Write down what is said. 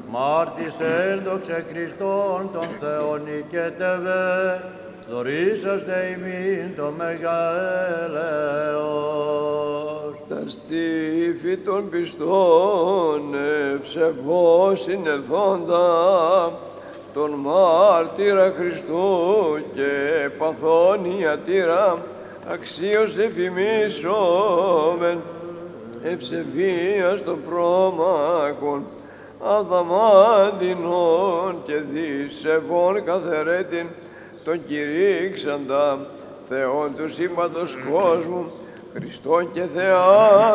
μάρτισεν δόξε Χριστόν τον Θεόν νικέτευε, δωρήσαστε ημίν το μεγαέλεος. Τα στήφη των πιστών ευσεβώς συνελθόντα, τον μάρτυρα Χριστού και παθών ιατήρα, αξίως εφημίσομεν, ευσεβίας των πρόμαχων, αδαμάντινων και δισεβών καθερέτην, τον κηρύξαντα Θεόν του σύμπαντος κόσμου, Χριστόν και Θεά